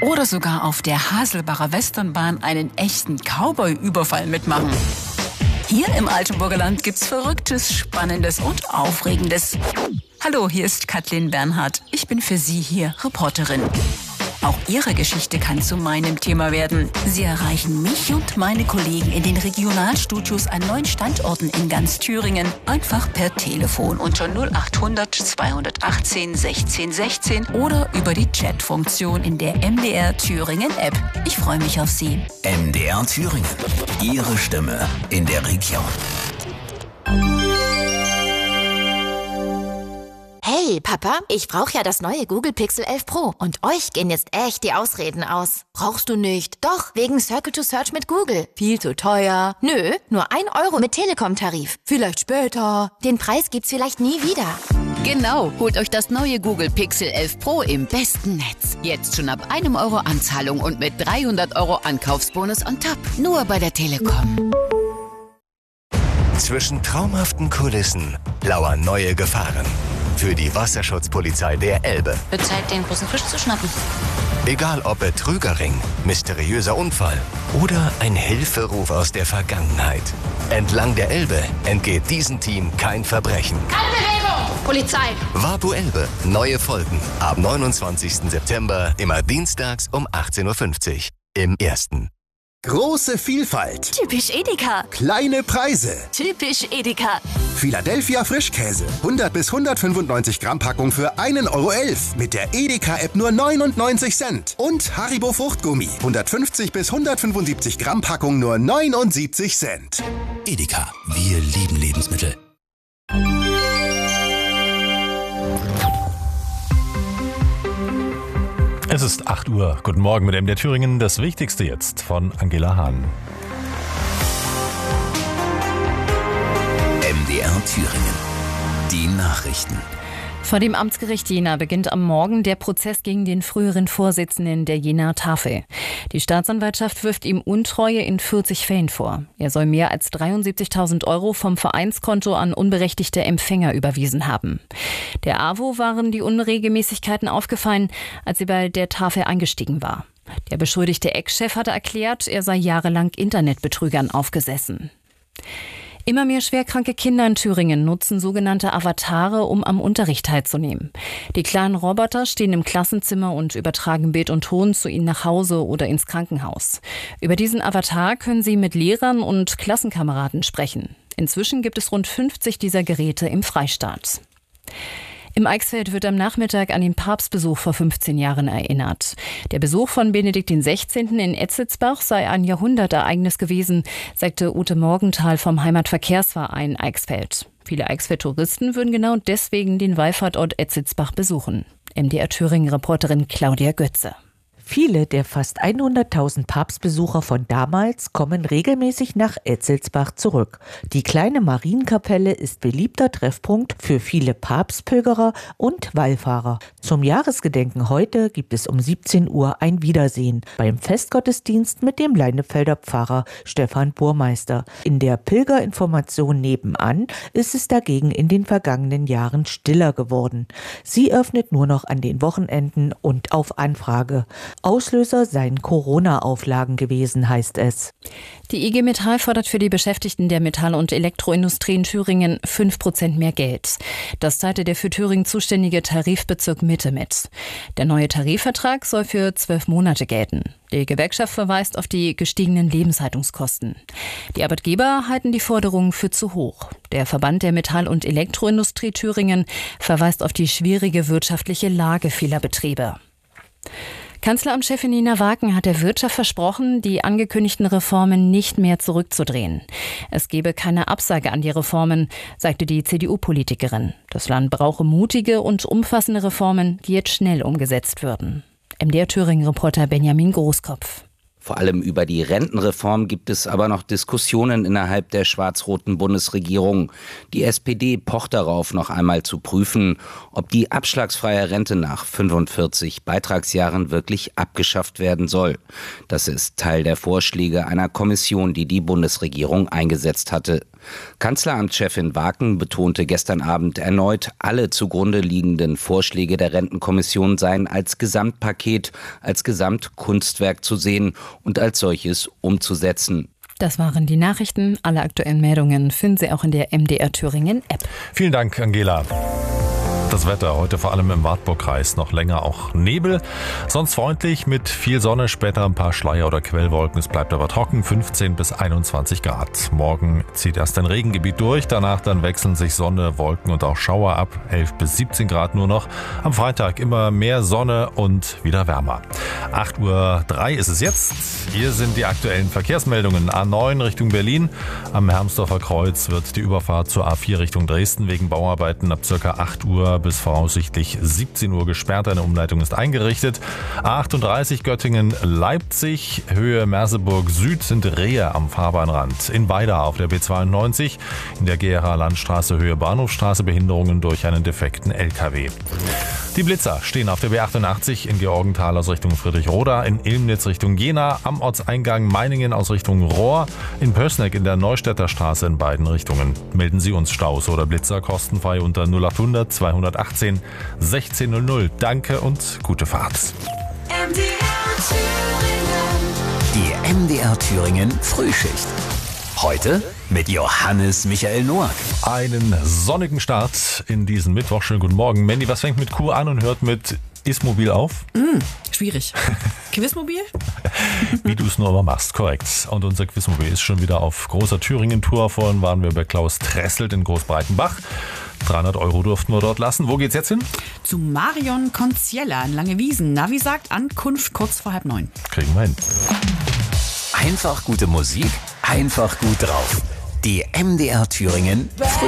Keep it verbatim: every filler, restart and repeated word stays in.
oder sogar auf der Haselbacher Westernbahn einen echten Cowboy-Überfall mitmachen. Hier im Altenburger Land gibt's Verrücktes, Spannendes und Aufregendes. Hallo, hier ist Kathleen Bernhard. Ich bin für Sie hier Reporterin. Auch Ihre Geschichte kann zu meinem Thema werden. Sie erreichen mich und meine Kollegen in den Regionalstudios an neun Standorten in ganz Thüringen einfach per Telefon unter null acht hundert zweihundertachtzehn sechzehn sechzehn oder über die Chatfunktion in der M D R Thüringen App. Ich freue mich auf Sie. M D R Thüringen. Ihre Stimme in der Region. Hey, Papa, ich brauche ja das neue Google Pixel elf Pro und euch gehen jetzt echt die Ausreden aus. Brauchst du nicht? Doch, wegen Circle to Search mit Google. Viel zu teuer. Nö, nur ein Euro mit Telekom-Tarif. Vielleicht später. Den Preis gibt's vielleicht nie wieder. Genau, holt euch das neue Google Pixel elf Pro im besten Netz. Jetzt schon ab einem Euro Anzahlung und mit dreihundert Euro Ankaufsbonus on top. Nur bei der Telekom. Zwischen traumhaften Kulissen lauern neue Gefahren. Für die Wasserschutzpolizei der Elbe. Wird Zeit, den großen Fisch zu schnappen. Egal ob Betrügerring, mysteriöser Unfall oder ein Hilferuf aus der Vergangenheit. Entlang der Elbe entgeht diesem Team kein Verbrechen. Keine Bewegung! Polizei! Wapu Elbe. Neue Folgen. Ab neunundzwanzigsten September, immer dienstags um achtzehn Uhr fünfzig. Im Ersten. Große Vielfalt. Typisch Edeka. Kleine Preise. Typisch Edeka. Philadelphia Frischkäse. hundert bis hundertfünfundneunzig Gramm Packung für einen Euro elf. Mit der Edeka-App nur neunundneunzig Cent. Und Haribo Fruchtgummi. hundertfünfzig bis hundertfünfundsiebzig Gramm Packung nur neunundsiebzig Cent. Edeka. Wir lieben Lebensmittel. Es ist acht Uhr. Guten Morgen mit M D R Thüringen. Das Wichtigste jetzt von Angela Hahn. M D R Thüringen. Die Nachrichten. Vor dem Amtsgericht Jena beginnt am Morgen der Prozess gegen den früheren Vorsitzenden der Jenaer Tafel. Die Staatsanwaltschaft wirft ihm Untreue in vierzig Fällen vor. Er soll mehr als dreiundsiebzigtausend Euro vom Vereinskonto an unberechtigte Empfänger überwiesen haben. Der A W O waren die Unregelmäßigkeiten aufgefallen, als sie bei der Tafel eingestiegen war. Der beschuldigte Ex-Chef hatte erklärt, er sei jahrelang Internetbetrügern aufgesessen. Immer mehr schwerkranke Kinder in Thüringen nutzen sogenannte Avatare, um am Unterricht teilzunehmen. Die kleinen Roboter stehen im Klassenzimmer und übertragen Bild und Ton zu ihnen nach Hause oder ins Krankenhaus. Über diesen Avatar können sie mit Lehrern und Klassenkameraden sprechen. Inzwischen gibt es rund fünfzig dieser Geräte im Freistaat. Im Eichsfeld wird am Nachmittag an den Papstbesuch vor fünfzehn Jahren erinnert. Der Besuch von Benedikt der Sechzehnten in Etzitzbach sei ein Jahrhundertereignis gewesen, sagte Ute Morgenthal vom Heimatverkehrsverein Eichsfeld. Viele Eichsfeld-Touristen würden genau deswegen den Wallfahrtsort Etzitzbach besuchen. M D R Thüringen-Reporterin Claudia Götze. Viele der fast hunderttausend Papstbesucher von damals kommen regelmäßig nach Etzitzbach zurück. Die kleine Marienkapelle ist beliebter Treffpunkt für viele Papstpilgerer und Wallfahrer. Zum Jahresgedenken heute gibt es um siebzehn Uhr ein Wiedersehen beim Festgottesdienst mit dem Leinefelder Pfarrer Stefan Burmeister. In der Pilgerinformation nebenan ist es dagegen in den vergangenen Jahren stiller geworden. Sie öffnet nur noch an den Wochenenden und auf Anfrage. Auslöser seien Corona-Auflagen gewesen, heißt es. Die I G Metall fordert für die Beschäftigten der Metall- und Elektroindustrie in Thüringen fünf Prozent mehr Geld. Das teilte der für Thüringen zuständige Tarifbezirk Mitte mit. Der neue Tarifvertrag soll für zwölf Monate gelten. Die Gewerkschaft verweist auf die gestiegenen Lebenshaltungskosten. Die Arbeitgeber halten die Forderungen für zu hoch. Der Verband der Metall- und Elektroindustrie Thüringen verweist auf die schwierige wirtschaftliche Lage vieler Betriebe. Kanzleramtschefin Nina Waken hat der Wirtschaft versprochen, die angekündigten Reformen nicht mehr zurückzudrehen. Es gebe keine Absage an die Reformen, sagte die C D U-Politikerin. Das Land brauche mutige und umfassende Reformen, die jetzt schnell umgesetzt würden. M D R Thüringen-Reporter Benjamin Großkopf. Vor allem über die Rentenreform gibt es aber noch Diskussionen innerhalb der schwarz-roten Bundesregierung. Die S P D pocht darauf, noch einmal zu prüfen, ob die abschlagsfreie Rente nach fünfundvierzig Beitragsjahren wirklich abgeschafft werden soll. Das ist Teil der Vorschläge einer Kommission, die die Bundesregierung eingesetzt hatte. Kanzleramtschefin Waken betonte gestern Abend erneut, alle zugrunde liegenden Vorschläge der Rentenkommission seien als Gesamtpaket, als Gesamtkunstwerk zu sehen und als solches umzusetzen. Das waren die Nachrichten. Alle aktuellen Meldungen finden Sie auch in der M D R Thüringen App. Vielen Dank, Angela. Das Wetter heute vor allem im Wartburgkreis noch länger auch Nebel. Sonst freundlich mit viel Sonne, später ein paar Schleier oder Quellwolken. Es bleibt aber trocken, fünfzehn bis einundzwanzig Grad. Morgen zieht erst ein Regengebiet durch, danach dann wechseln sich Sonne, Wolken und auch Schauer ab. elf bis siebzehn Grad nur noch. Am Freitag immer mehr Sonne und wieder wärmer. acht Uhr drei ist es jetzt. Hier sind die aktuellen Verkehrsmeldungen. A neun Richtung Berlin. Am Hermsdorfer Kreuz wird die Überfahrt zur A vier Richtung Dresden wegen Bauarbeiten ab ca. acht Uhr bis voraussichtlich siebzehn Uhr gesperrt. Eine Umleitung ist eingerichtet. A achtunddreißig Göttingen-Leipzig, Höhe Merseburg Süd sind Rehe am Fahrbahnrand. In Weida auf der B zweiundneunzig, in der Gera Landstraße Höhe Bahnhofstraße Behinderungen durch einen defekten L K W. Die Blitzer stehen auf der B achtundachtzig in Georgenthal aus Richtung Friedrichroda, in Ilmnitz Richtung Jena, am Ortseingang Meiningen aus Richtung Rohr, in Pößneck in der Neustädter Straße in beiden Richtungen. Melden Sie uns Staus oder Blitzer kostenfrei unter null achthundert zweihundertachtzehn sechzehn null null. Danke und gute Fahrt. M D R Thüringen. Die M D R Thüringen Frühschicht. Heute mit Johannes Michael Noack. Einen sonnigen Start in diesen Mittwoch. Schönen guten Morgen. Mandy, was fängt mit Q an und hört mit Ismobil auf? Mm, schwierig. Quizmobil? Wie du es nur immer machst, korrekt. Und unser Quizmobil ist schon wieder auf großer Thüringen-Tour. Vorhin waren wir bei Klaus Tresselt in Großbreitenbach. dreihundert Euro durften wir dort lassen. Wo geht's jetzt hin? Zu Marion Conziella in Langewiesen. Navi sagt Ankunft kurz vor halb neun. Kriegen wir hin. Einfach gute Musik, einfach gut drauf. Die M D R Thüringen